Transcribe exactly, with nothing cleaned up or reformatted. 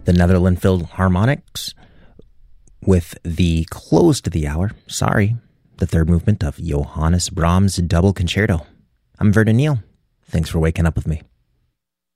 the Netherland Philharmonics with the close to the hour, sorry, the third movement of Johannes Brahms' Double Concerto. I'm Vernon Neal. Thanks for waking up with me.